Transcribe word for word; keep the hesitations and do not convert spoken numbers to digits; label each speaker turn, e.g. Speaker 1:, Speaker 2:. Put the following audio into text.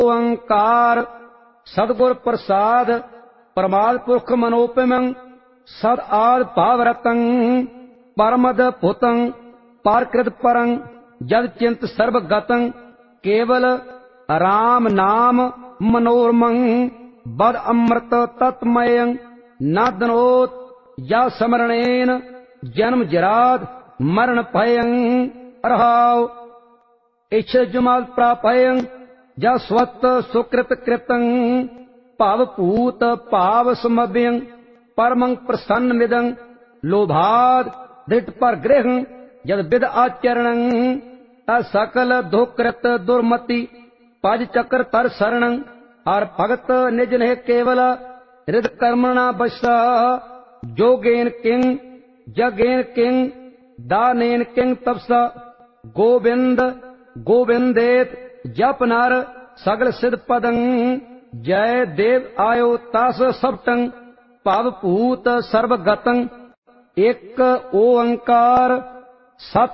Speaker 1: ओंकार सतगुर प्रसाद परमाद पुरख मनोपमं सद आद भावरतं परमद पुतं पारकृत परं जद चिंत सर्वगतं केवल राम नाम मनोरमं बद अमृत तत्मयं न दनोत या स्मरणेन जन्म जराद मरण भयं रहाव इच्छा जुमाल प्रापयं जा स्वत सुकृत कृतं भाव भूत भाव समभ्यं परमं प्रसन्न मिदं लोभाद दृढ़ पर गृह जद विद आचरणं सकल दुकृत दुर्मति पज चक्र तर शरणं हर भगत निज ने केवल हृद कर्मणा बसा जोगेन किंग जगेन किंग दानेन किंग तपसा गोविंद गोविंदेत जप नर सगल सिद्ध पदं जय देव आयो तस सबटं भव भूत सर्वगतं एक ओंकार सत